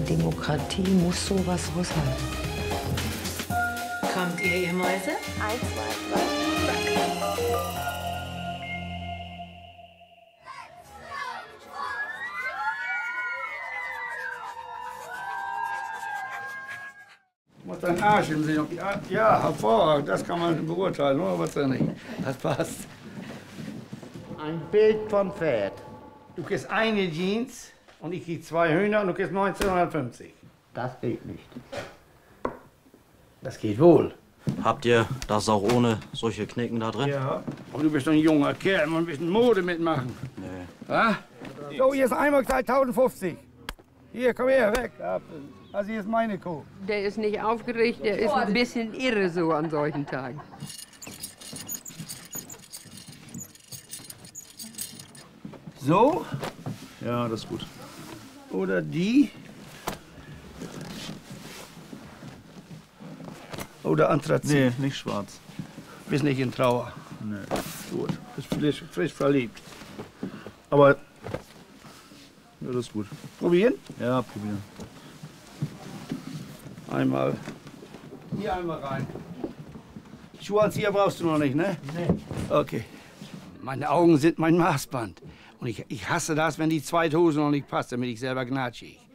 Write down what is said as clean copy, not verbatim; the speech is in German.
Demokratie muss sowas aushalten. Kommt ihr, ihr Mäuse? 1, 2, 3. Muss dein Arsch im Sinn. Ja, hervorragend, das kann man beurteilen, oder was denn nicht? Das passt. Ein Bild von Pferd. Du kriegst eine Jeans und ich krieg 2 Hühner und du kriegst 1950. Das geht nicht. Das geht wohl. Habt ihr das auch ohne solche Knicken da drin? Ja. Aber du bist doch ein junger Kerl, mal ein bisschen Mode mitmachen. Nee. Was? So, hier ist einmal gesagt 1050. Hier, komm her, weg. Also hier ist meine Kuh. Der ist nicht aufgeregt, der ist ein bisschen irre so an solchen Tagen. So? Ja, das ist gut. Oder die? Oder Anthrazit? Nee, nicht schwarz. Bist nicht in Trauer. Nee. Gut. Bist frisch verliebt. Aber. Ja, das ist gut. Probieren? Ja, probieren. Einmal. Hier einmal rein. Schuhanzieher brauchst du noch nicht, ne? Nee. Okay. Meine Augen sind mein Maßband. Und ich hasse das, wenn die zweite Hose noch nicht passt, damit ich selber gnatschig.